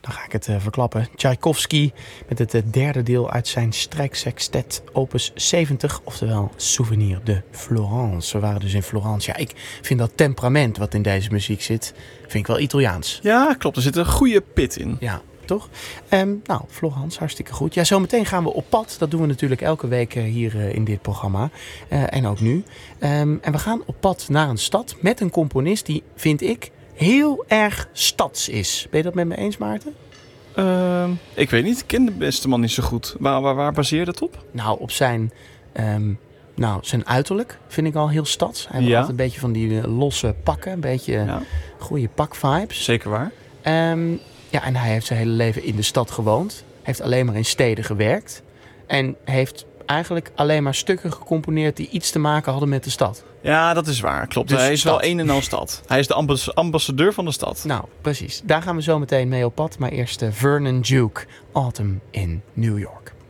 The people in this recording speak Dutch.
dan ga ik het verklappen. Tchaikovsky met het derde deel uit zijn strijksextet opus 70. Oftewel Souvenir de Florence. We waren dus in Florence. Ja, ik vind dat temperament wat in deze muziek zit, vind ik wel Italiaans. Ja, klopt. Er zit een goede pit in. Ja, toch? Florence, hartstikke goed. Ja, zometeen gaan we op pad. Dat doen we natuurlijk elke week hier in dit programma. En ook nu. En we gaan op pad naar een stad met een componist die, vind ik, heel erg stads is. Ben je dat met me eens, Maarten? Ik weet niet. Ik ken de beste man niet zo goed. Waar baseer je dat op? Nou, op zijn uiterlijk vind ik al heel stads. Hij heeft altijd een beetje van die losse pakken. Een beetje goede pakvibes. Zeker waar. En hij heeft zijn hele leven in de stad gewoond. Heeft alleen maar in steden gewerkt. En heeft eigenlijk alleen maar stukken gecomponeerd die iets te maken hadden met de stad. Ja, dat is waar. Klopt. Dus hij is stad. wel een en al stad. Hij is de ambassadeur van de stad. Nou, precies. Daar gaan we zo meteen mee op pad. Maar eerst Vernon Duke, Autumn in New York.